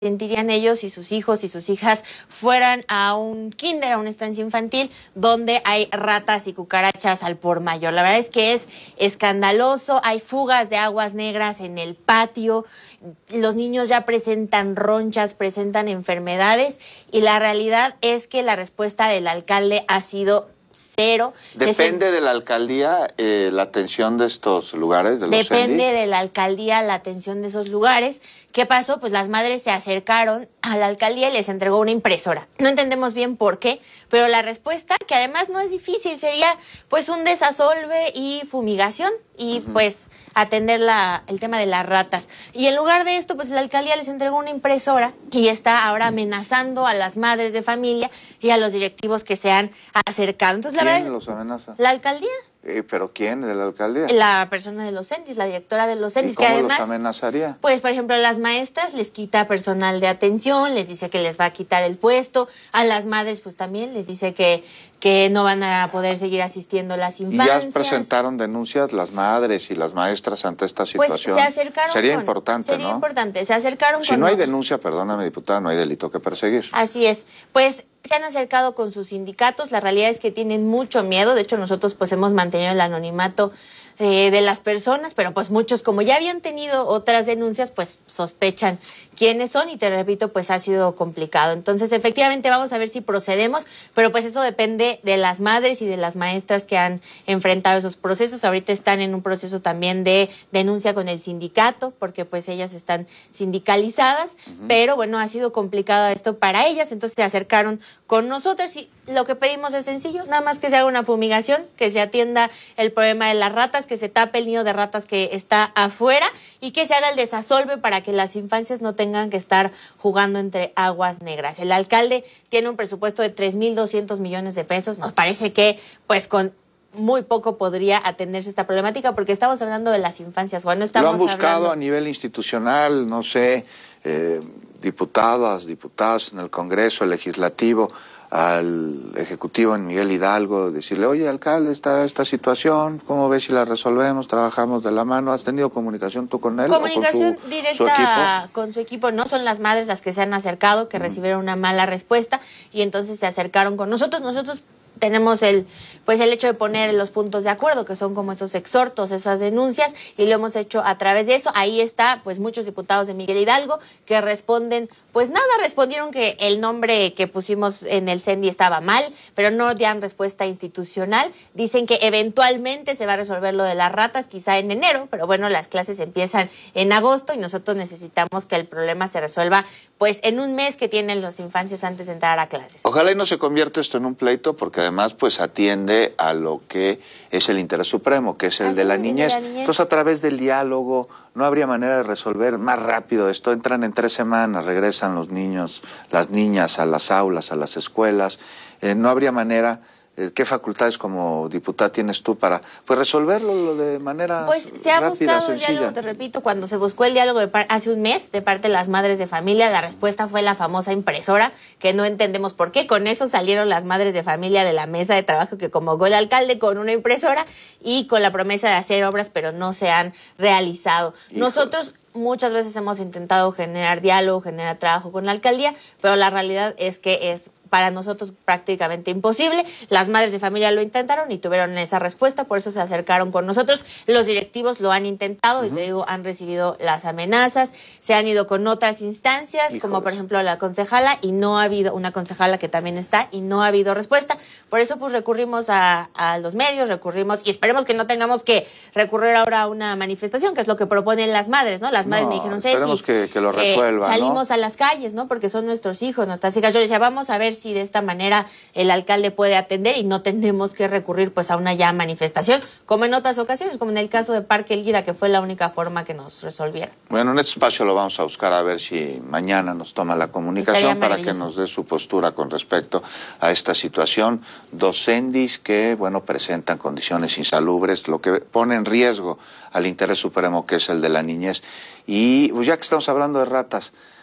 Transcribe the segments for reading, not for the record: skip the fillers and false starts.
sentirían ellos si sus hijos y sus hijas fueran a un kinder, a una estancia infantil, donde hay ratas y cucarachas al por mayor. La verdad es que es escandaloso, hay fugas de aguas negras en el patio, los niños ya presentan ronchas, presentan enfermedades, y la realidad es que la respuesta del alcalde ha sido cero. ¿Depende de la alcaldía la atención de estos lugares? Depende de la alcaldía la atención de esos lugares. ¿Qué pasó? Pues las madres se acercaron a la alcaldía y les entregó una impresora. No entendemos bien por qué, pero la respuesta, que además no es difícil, sería pues un desasolve y fumigación y pues atender el tema de las ratas. Y en lugar de esto, pues la alcaldía les entregó una impresora y está ahora amenazando a las madres de familia y a los directivos que se han acercado. Entonces, ¿Quién los amenaza? La alcaldía. ¿Pero quién? ¿De la alcaldía? La persona de los CENTIS, la directora de los CENTIS. ¿Y cómo que además, los amenazaría? Pues, por ejemplo, a las maestras les quita personal de atención, les dice que les va a quitar el puesto. A las madres, pues también les dice que no van a poder seguir asistiendo a las infancias. ¿Y ya presentaron denuncias las madres y las maestras ante esta situación? Pues se acercaron. Sería importante, ¿no? Sería importante. Se acercaron. Si no hay denuncia, perdóname, diputada, no hay delito que perseguir. Así es. Pues se han acercado con sus sindicatos. La realidad es que tienen mucho miedo. De hecho, nosotros pues hemos mantenido el anonimato de las personas, pero pues muchos, como ya habían tenido otras denuncias, pues sospechan quiénes son, y te repito, pues ha sido complicado. Entonces, efectivamente, vamos a ver si procedemos, pero pues eso depende de las madres y de las maestras que han enfrentado esos procesos. Ahorita están en un proceso también de denuncia con el sindicato, porque pues ellas están sindicalizadas, pero bueno, ha sido complicado esto para ellas, entonces se acercaron con nosotros y lo que pedimos es sencillo, nada más que se haga una fumigación, que se atienda el problema de las ratas, que se tape el nido de ratas que está afuera y que se haga el desasolve para que las infancias no tengan que estar jugando entre aguas negras. El alcalde tiene un presupuesto de 3,200 millones de pesos. Nos parece que pues con muy poco podría atenderse esta problemática, porque estamos hablando de las infancias. Bueno, estamos ¿Lo han buscado hablando a nivel institucional, no sé, diputados en el Congreso, el Legislativo, al Ejecutivo en Miguel Hidalgo, decirle, oye, alcalde, está esta situación, ¿cómo ves si la resolvemos? ¿Trabajamos de la mano? ¿Has tenido comunicación tú con él? Comunicación o con directa su equipo? Con su equipo. No son las madres las que se han acercado, que recibieron una mala respuesta y entonces se acercaron con nosotros. Nosotros tenemos el hecho de poner los puntos de acuerdo, que son como esos exhortos, esas denuncias, y lo hemos hecho a través de eso. Ahí está, pues muchos diputados de Miguel Hidalgo que responden, pues nada, respondieron que el nombre que pusimos en el CENDI estaba mal, pero no dan respuesta institucional. Dicen que eventualmente se va a resolver lo de las ratas, quizá en enero, pero bueno, las clases empiezan en agosto y nosotros necesitamos que el problema se resuelva pues en un mes que tienen las infancias antes de entrar a clases. Ojalá y no se convierta esto en un pleito, porque además pues atiende a lo que es el interés supremo, que es el de la niñez. Entonces, a través del diálogo, no habría manera de resolver más rápido esto. Entran en 3 semanas, regresan los niños, las niñas a las aulas, a las escuelas. No habría manera. ¿Qué facultades como diputada tienes tú para pues resolverlo de manera pues se ha rápida, buscado sencilla? diálogo, te repito, cuando se buscó el diálogo hace un mes de parte de las madres de familia, la respuesta fue la famosa impresora, que no entendemos por qué. Con eso salieron las madres de familia de la mesa de trabajo que convocó el alcalde, con una impresora y con la promesa de hacer obras, pero no se han realizado. Híjoles. Nosotros muchas veces hemos intentado generar diálogo, generar trabajo con la alcaldía, pero la realidad es que es para nosotros prácticamente imposible. Las madres de familia lo intentaron y tuvieron esa respuesta, por eso se acercaron con nosotros. Los directivos lo han intentado y te digo, han recibido las amenazas, se han ido con otras instancias, Híjoles. Como por ejemplo la concejala, y no ha habido, una concejala que también está, y no ha habido respuesta. Por eso pues recurrimos a los medios, y esperemos que no tengamos que recurrir ahora a una manifestación, que es lo que proponen las madres, ¿no? Las madres me dijeron, esperemos que lo resuelvan, salimos ¿no? a las calles, ¿no? Porque son nuestros hijos, nuestras hijas. Yo les decía, vamos a ver si de esta manera el alcalde puede atender y no tenemos que recurrir pues a una ya manifestación, como en otras ocasiones, como en el caso de Parque Elguira, que fue la única forma que nos resolviera. Bueno, en este espacio lo vamos a buscar a ver si mañana nos toma la comunicación para que nos dé su postura con respecto a esta situación. 2 CENDIs que, bueno, presentan condiciones insalubres, lo que pone en riesgo al interés supremo, que es el de la niñez. Y pues ya que estamos hablando de ratas,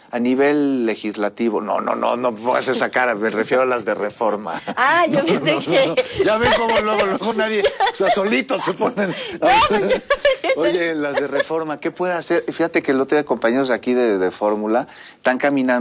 a nivel legislativo, no pongas esa cara, me refiero a las de reforma. Ah, yo pensé que... Ya ven cómo luego nadie, o sea, solitos se ponen. Oye, las de reforma, ¿qué puede hacer? Fíjate que el otro día compañeros aquí de Fórmula están caminando